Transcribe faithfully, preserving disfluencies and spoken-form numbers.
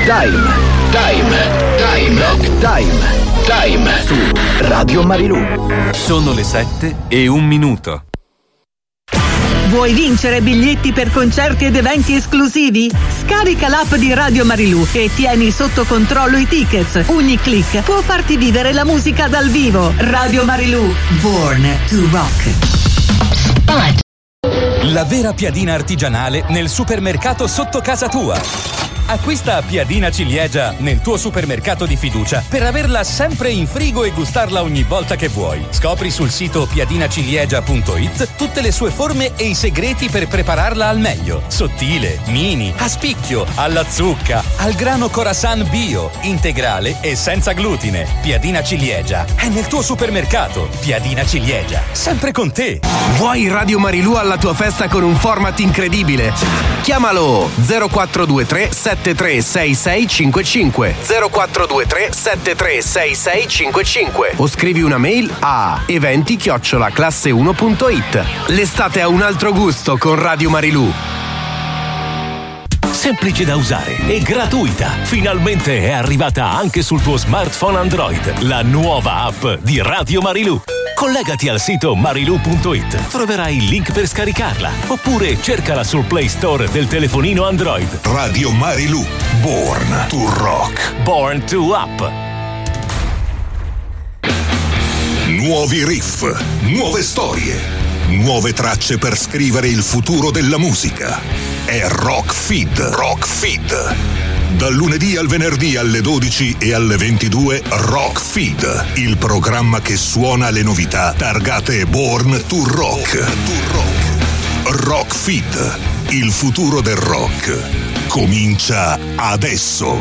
Time, Time, Time, Rock Time, Time su Radio Marilù. Sono le sette e un minuto. Vuoi vincere biglietti per concerti ed eventi esclusivi? Scarica l'app di Radio Marilù e tieni sotto controllo i tickets. Ogni click può farti vivere la musica dal vivo. Radio Marilù, born to rock. Spot. La vera piadina artigianale nel supermercato sotto casa tua. Acquista piadina ciliegia nel tuo supermercato di fiducia per averla sempre in frigo e gustarla ogni volta che vuoi. Scopri sul sito piadinaciliegia punto it tutte le sue forme e i segreti per prepararla al meglio. Sottile, mini, a spicchio, alla zucca, al grano Khorasan bio, integrale e senza glutine. Piadina ciliegia è nel tuo supermercato. Piadina ciliegia, sempre con te. Vuoi Radio Marilù alla tua festa con un format incredibile? Chiamalo zero quattro due tre sette tre sei sei cinque cinque zero quattro due tre sette tre sei sei cinque cinque o scrivi una mail a eventi chiocciola classe uno punto it. L'estate ha un altro gusto con Radio Marilù. Semplice da usare e gratuita. Finalmente è arrivata anche sul tuo smartphone Android la nuova app di Radio Marilù. Collegati al sito marilù punto it, troverai il link per scaricarla, oppure cercala sul Play Store del telefonino Android. Radio Marilù, born to rock. Born to up. Nuovi riff, nuove storie, nuove tracce per scrivere il futuro della musica. È Rock Feed. Rock Feed. Dal lunedì al venerdì alle dodici e alle ventidue Rock Feed, il programma che suona le novità targate Born to Rock. Rock Feed, il futuro del rock comincia adesso.